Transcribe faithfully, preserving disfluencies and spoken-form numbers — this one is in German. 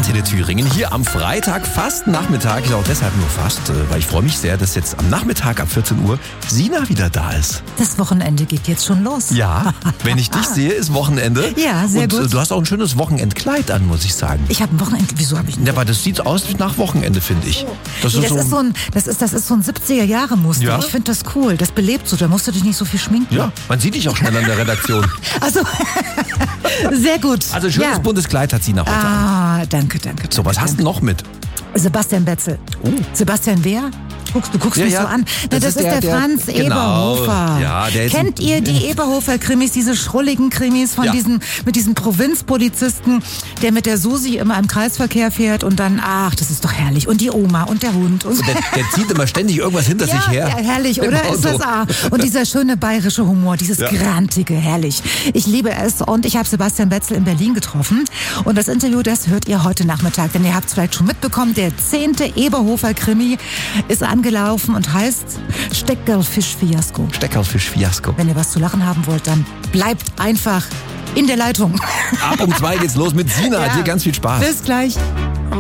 Antenne Thüringen hier am Freitag, fast Nachmittag. Ich auch deshalb nur fast, weil ich freue mich sehr, dass jetzt am Nachmittag ab vierzehn Uhr Sina wieder da ist. Das Wochenende geht jetzt schon los. Ja, wenn ich dich sehe, ist Wochenende. Ja, sehr Und gut. Und du hast auch ein schönes Wochenendkleid an, muss ich sagen. Ich habe ein Wochenende. Wieso habe ich Ja, aber das sieht aus nach Wochenende, finde ich. Das Das, ist so, ist so ein, das, ist, das ist so ein siebziger-Jahre-Muster. Ja. Ich finde das cool. Das belebt so. Da musst du dich nicht so viel schminken. ja, man sieht dich auch schnell an der Redaktion. Also, sehr gut. Also schönes ja. buntes Kleid hat Sina heute an. Ah, danke, danke. So, was hast du noch mit? Sebastian Betzel. Oh. Sebastian wer? Guckst, du guckst Ja, mich ja. so an. Na, Das das, ist ist der- der, der- Franz genau. Eberhofer. Ja, der ist Kennt ein- ihr die Eberhofer-Krimis, diese schrulligen Krimis von Ja. diesen, mit diesem Provinzpolizisten, der mit der Susi immer im Kreisverkehr fährt und dann, ach, das ist doch herrlich. Und die Oma und der Hund. Und Der, der zieht immer ständig irgendwas hinter ja, sich her. ja, herrlich, Im oder? Ist Auto. das ah. Und dieser schöne bayerische Humor, dieses Ja. grantige, herrlich. Ich liebe es und ich habe Sebastian Betzel in Berlin getroffen und das Interview, das hört ihr heute Nachmittag, denn ihr habt es vielleicht schon mitbekommen, der zehnte Eberhofer-Krimi ist angelaufen und heißt Steckerlfisch-Fiasko. Steckerlfisch-Fiasko. Wenn ihr was zu lachen haben wollt, dann bleibt einfach in der Leitung. Ab um zwei geht's los mit Sina. Ja. Dir ganz viel Spaß. Bis gleich.